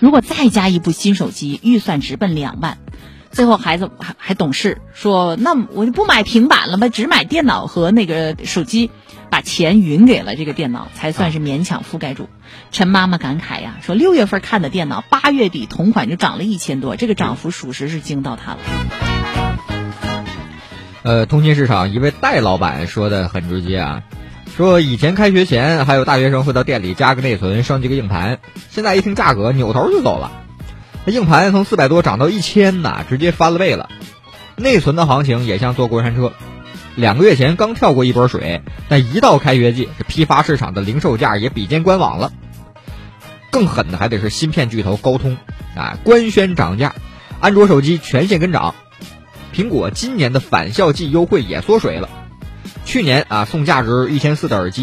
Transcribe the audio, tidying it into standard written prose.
如果再加一部新手机，预算直奔2万。最后孩子还懂事，说那我就不买平板了吧，只买电脑和那个手机，把钱匀给了这个电脑，才算是勉强覆盖住。陈妈妈感慨呀，说6月份看的电脑，8月底同款就涨了1000多，这个涨幅属实是惊到他了。通信市场一位戴老板说的很直接啊，说以前开学前还有大学生会到店里加个内存升级个硬盘，现在一听价格扭头就走了。那硬盘从400多涨到1000呐，直接翻了倍了。内存的行情也像坐过山车，2个月前刚跳过一波水，但一到开学季，这批发市场的零售价也比肩官网了。更狠的还得是芯片巨头高通啊，官宣涨价，安卓手机全线跟涨。苹果今年的返校季优惠也缩水了，去年啊送价值1400的耳机，